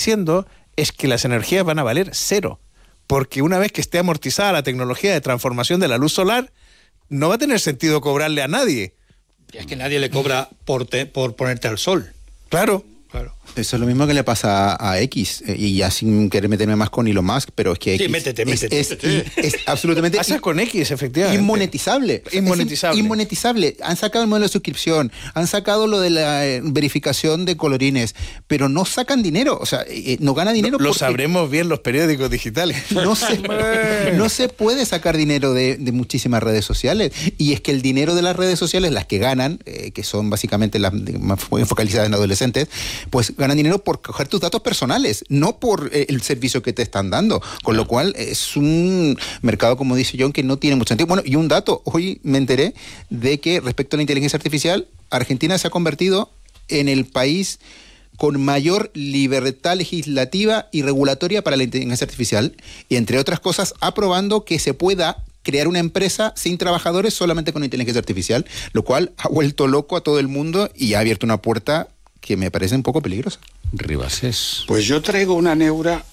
diciendo es que las energías van a valer cero, porque una vez que esté amortizada la tecnología de transformación de la luz solar, no va a tener sentido cobrarle a nadie. Es que nadie le cobra por ponerte al sol. Claro. Eso es lo mismo que le pasa a X, y ya sin querer meterme más con Elon Musk, pero es que Sí, X métete. es absolutamente Pasa con X, efectivamente. inmonetizable. Inmonetizable. Han sacado el modelo de suscripción, han sacado lo de la verificación de colorines, pero no sacan dinero, o sea, no gana dinero. Lo sabremos bien los periódicos digitales. No se puede sacar dinero de muchísimas redes sociales, y es que el dinero de las redes sociales, las que ganan, que son básicamente las más focalizadas en adolescentes, pues ganan dinero por coger tus datos personales, no por el servicio que te están dando, con lo cual es un mercado, como dice John, que no tiene mucho sentido. Bueno, y un dato, hoy me enteré de que respecto a la inteligencia artificial, Argentina se ha convertido en el país con mayor libertad legislativa y regulatoria para la inteligencia artificial, y entre otras cosas aprobando que se pueda crear una empresa sin trabajadores solamente con inteligencia artificial, lo cual ha vuelto loco a todo el mundo y ha abierto una puerta que me parece un poco peligrosa. Ribases. Pues yo traigo una neura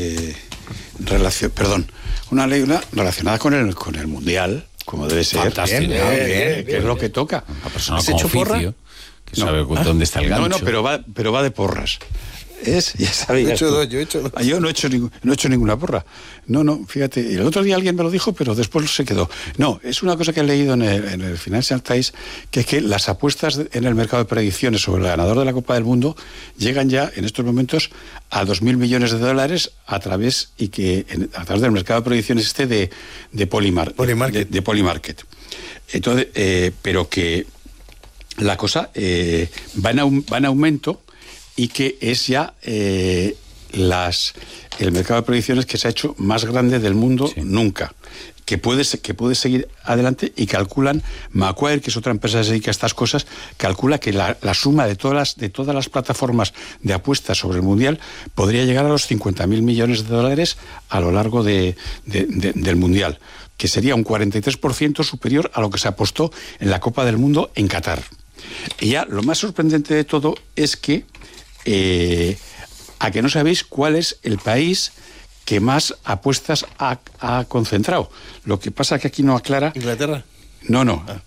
relacionada con el Mundial, como debe ser. Fantástico. Que es lo que toca. Una persona ¿Has con hecho oficio, porra? que sabe dónde está el gancho. No, pero va de porras. Ya sabías. Yo he hecho dos. Yo no he hecho ninguna porra. No, fíjate. El otro día alguien me lo dijo, pero después se quedó. No, es una cosa que he leído en el Financial Times, que es que las apuestas en el mercado de predicciones sobre el ganador de la Copa del Mundo llegan ya en estos momentos a $2.000 millones a través del mercado de predicciones de Polymarket. De Polymarket. Entonces, pero que la cosa va en aumento, y que es ya el mercado de predicciones que se ha hecho más grande del mundo nunca, que puede seguir adelante, y calculan, Macquarie, que es otra empresa que se dedica a estas cosas, calcula que la suma de todas las plataformas de apuestas sobre el Mundial podría llegar a los $50.000 millones a lo largo del Mundial, que sería un 43% superior a lo que se apostó en la Copa del Mundo en Qatar. Y ya lo más sorprendente de todo es que a que no sabéis cuál es el país que más apuestas ha concentrado. Lo que pasa es que aquí no aclara. ¿Inglaterra? No,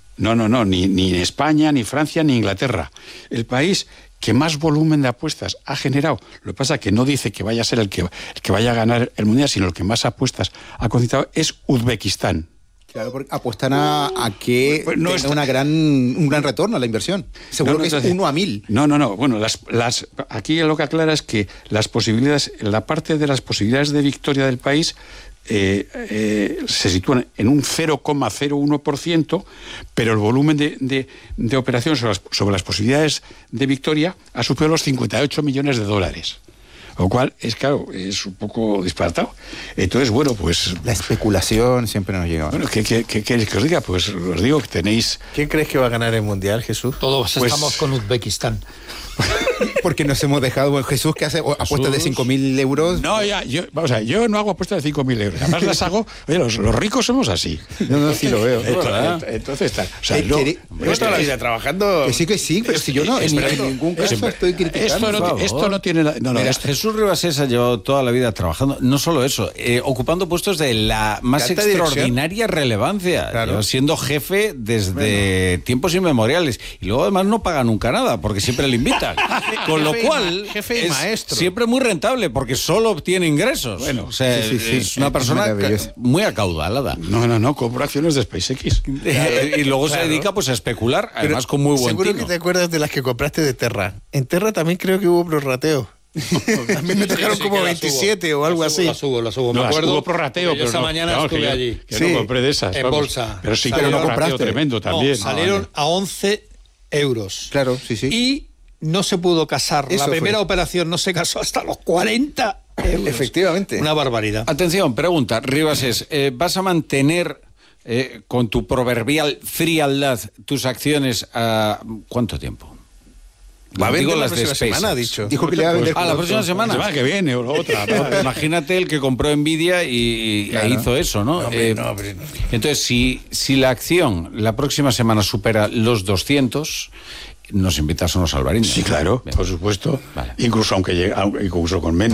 ni España, ni Francia, ni Inglaterra. El país que más volumen de apuestas ha generado, lo que pasa es que no dice que vaya a ser el que vaya a ganar el Mundial, sino el que más apuestas ha concentrado, es Uzbekistán. Claro, porque apuestan a que tenga un gran retorno a la inversión. Seguro que es 1 a 1000. No. Bueno, aquí lo que aclara es que las posibilidades, la parte de las posibilidades de victoria del país se sitúan en un 0,01%, pero el volumen de operaciones sobre las posibilidades de victoria ha superado los $58 millones. Lo cual es, claro, es un poco disparatado. Entonces, bueno, pues... La especulación siempre nos llega. Bueno, ¿qué queréis que os diga? Pues os digo que tenéis... ¿Quién crees que va a ganar el Mundial, Jesús? Todos estamos con Uzbekistán. Porque nos hemos dejado... Jesús, que hace apuestas de 5.000 euros... No, yo no hago apuestas de 5.000 euros. Además las hago... Oye, los ricos somos así. No, sí lo veo. Entonces está... O sea, yo toda la vida trabajando... Que sí, pero si yo no, en ningún caso estoy criticando. Esto no tiene... Jesús Ribases ha llevado toda la vida trabajando, no solo eso, ocupando puestos de la más extraordinaria relevancia, claro, siendo jefe desde tiempos inmemoriales, y luego además no paga nunca nada, porque siempre le invitan, con lo cual jefe y maestro, siempre muy rentable, porque solo obtiene ingresos. Bueno, o sea, es una persona muy acaudalada. No, compra acciones de SpaceX. Y luego se dedica pues a especular, además con muy buen seguro tino. Que te acuerdas de las que compraste de Terra. En Terra también creo que hubo prorrateo. También me tocaron como 27 o algo así. Las hubo. Me acuerdo. Hubo prorrateo, pero esa mañana estuve allí. Que no compré de esas. En bolsa. Pero sí que no compraste. Tremendo también. Salieron a 11 euros. Claro, sí. Y no se pudo casar. La primera operación no se casó hasta los 40 euros. Efectivamente. Una barbaridad. Atención, pregunta, Ribases, ¿vas a mantener con tu proverbial frialdad tus acciones a cuánto tiempo? Va a vender las la de próxima semana, ha dicho. Dijo que le va a vender. la próxima semana. La semana que viene o la otra. No, imagínate el que compró Nvidia y hizo eso, ¿no? No. Entonces, si la acción la próxima semana supera los 200, nos invitas a unos albariños. Sí, claro, por supuesto. Vale. Incluso con menos.